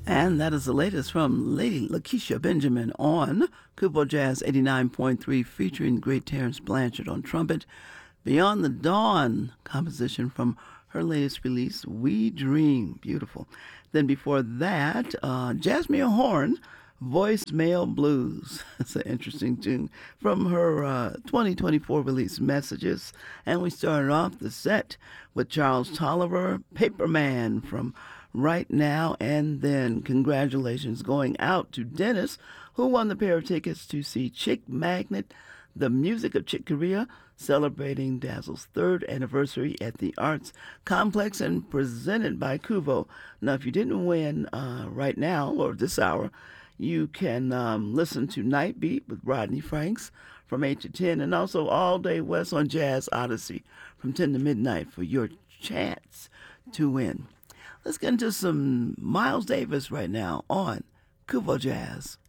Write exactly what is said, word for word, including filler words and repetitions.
And that is the latest from Lady Lakeisha Benjamin on Kubo Jazz eighty-nine point three, featuring great Terrence Blanchard on trumpet. Beyond the Dawn composition from her latest release, We Dream. Beautiful. Then before that, uh, Jasmine Horn, Voicemail Blues. It's an interesting tune from her uh, twenty twenty-four release, Messages. And we started off the set with Charles Tolliver, Paperman from Right Now and Then. Congratulations going out to Dennis, who won the pair of tickets to see Chick Magnet, the music of Chick Corea, celebrating Dazzle's third anniversary at the Arts Complex and presented by Kuvo. Now, if you didn't win uh, right now or this hour, you can um, listen to Night Beat with Rodney Franks from eight to ten, and also All Day West on Jazz Odyssey from ten to midnight for your chance to win. Let's get into some Miles Davis right now on Kuvo Jazz.